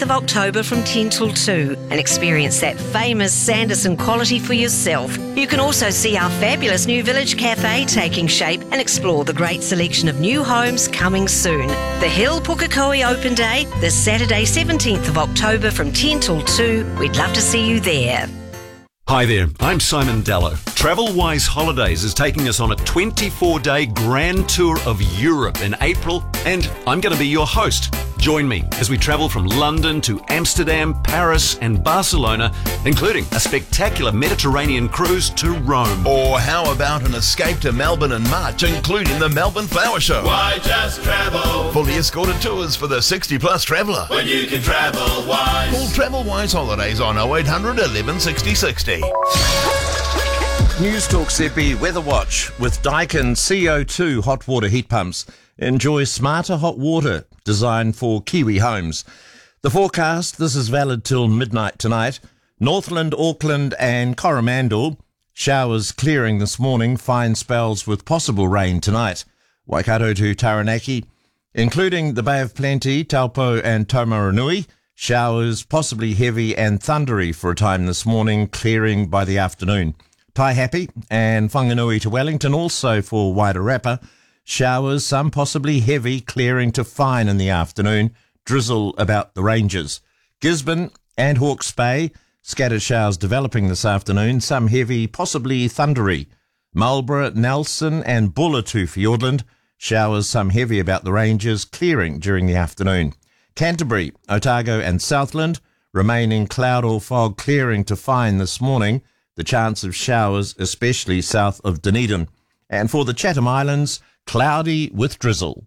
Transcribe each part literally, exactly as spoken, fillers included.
of October from ten till two and experience that famous Sanderson quality for yourself. You can also see our fabulous new Village Cafe taking shape and explore the great selection of new homes coming soon. The Hill Pukekohe Open Day, this Saturday seventeenth of October from ten till two. We'd love to see you there. Hi there, I'm Simon Dallow. TravelWise Holidays is taking us on a twenty-four day grand tour of Europe in April, and I'm going to be your host. Join me as we travel from London to Amsterdam, Paris and Barcelona, including a spectacular Mediterranean cruise to Rome. Or how about an escape to Melbourne in March, including the Melbourne Flower Show? Why just travel? Fully escorted tours for the sixty plus traveller. When you can travel wise. Call TravelWise Holidays on oh eight hundred eleven sixty sixty. News Talk Z B Weather Watch with Daikin C O two hot water heat pumps. Enjoy smarter hot water designed for Kiwi homes. The forecast, this is valid till midnight tonight. Northland, Auckland and Coromandel. Showers clearing this morning, fine spells with possible rain tonight. Waikato to Taranaki, including the Bay of Plenty, Taupo and Taumarunui. Showers possibly heavy and thundery for a time this morning, clearing by the afternoon. Taihape and Whanganui to Wellington, also for Wairarapa. Showers, some possibly heavy, clearing to fine in the afternoon. Drizzle about the ranges. Gisborne and Hawke's Bay, scattered showers developing this afternoon, some heavy, possibly thundery. Marlborough, Nelson and Buller to Fiordland, showers, some heavy about the ranges, clearing during the afternoon. Canterbury, Otago and Southland, remaining cloud or fog, clearing to fine this morning. The chance of showers, especially south of Dunedin. And for the Chatham Islands, cloudy with drizzle.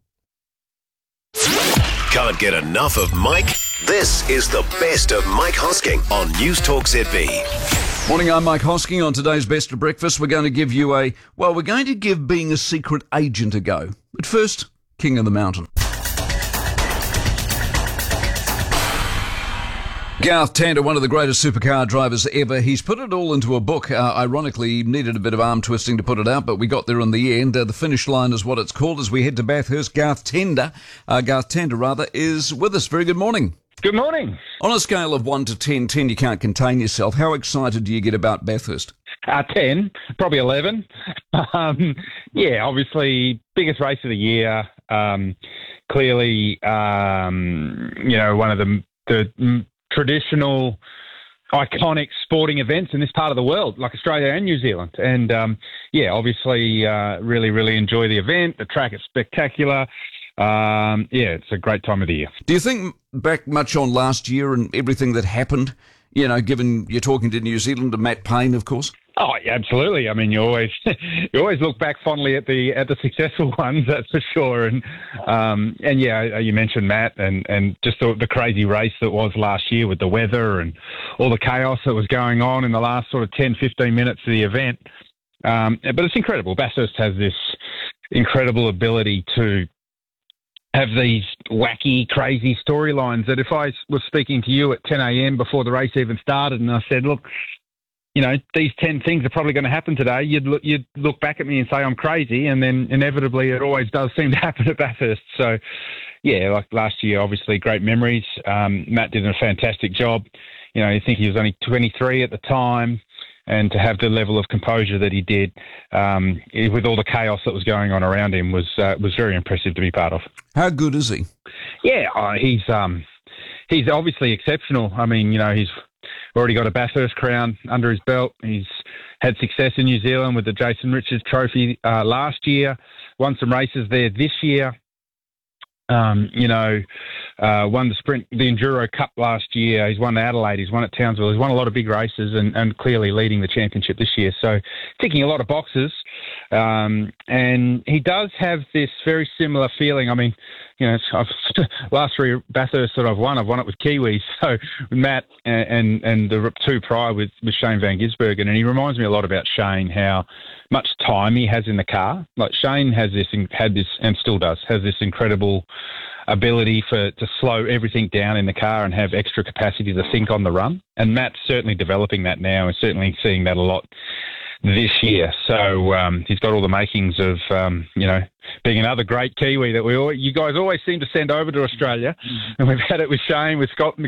Can't get enough of Mike? This is the best of Mike Hosking on News Talk Z B. Morning, I'm Mike Hosking. On today's Best of Breakfast, we're going to give you a, well, we're going to give being a secret agent a go. But first, King of the Mountain. Garth Tander, one of the greatest supercar drivers ever. He's put it all into a book. Uh, ironically, he needed a bit of arm twisting to put it out, but we got there in the end. Uh, the finish line is what it's called as we head to Bathurst. Garth Tander, uh, Garth Tander rather, is with us. Very good morning. Good morning. On a scale of one to ten, ten you can't contain yourself. How excited do you get about Bathurst? Uh, ten, probably eleven. um, yeah, obviously, biggest race of the year. Um, clearly, um, you know, one of the... the traditional, iconic sporting events in this part of the world, like Australia and New Zealand. And, um, yeah, obviously uh, really, really enjoy the event. The track is spectacular. Um, yeah, it's a great time of the year. Do you think back much on last year and everything that happened, you know, given you're talking to New Zealand and Matt Payne, of course? Oh, yeah, absolutely. I mean, you always you always look back fondly at the at the successful ones, that's for sure. And um, and yeah, you mentioned Matt and, and just the, the crazy race that was last year with the weather and all the chaos that was going on in the last sort of ten, fifteen minutes of the event. Um, but it's incredible. Bathurst has this incredible ability to have these wacky, crazy storylines that if I was speaking to you at ten a.m. before the race even started and I said, look, you know, these ten things are probably going to happen today, you'd look, you'd look back at me and say I'm crazy, and then inevitably it always does seem to happen at Bathurst. So, yeah, like last year, obviously great memories. Um, Matt did a fantastic job. You know, I think he was only twenty-three at the time, and to have the level of composure that he did um, with all the chaos that was going on around him was uh, was very impressive to be part of. How good is he? Yeah, uh, he's um, he's obviously exceptional. I mean, you know, he's already got a Bathurst crown under his belt. He's had success in New Zealand with the Jason Richards Trophy uh, last year, won some races there this year. Um, you know, uh, won the sprint, the Enduro Cup last year. He's won Adelaide. He's won at Townsville. He's won a lot of big races and, and clearly leading the championship this year. So ticking a lot of boxes. Um, and he does have this very similar feeling. I mean, you know, I've, last three Bathurst that I've won, I've won it with Kiwis. So Matt and, and, and the two prior with, with Shane Van Gisbergen. And he reminds me a lot about Shane, how much time he has in the car. Like Shane has this, had this, and still does, has this incredible ability for to slow everything down in the car and have extra capacity to think on the run. And Matt's certainly developing that now and certainly seeing that a lot this year. So um, he's got all the makings of, um, you know, being another great Kiwi that we all, you guys always seem to send over to Australia. Mm-hmm. And we've had it with Shane, with Scott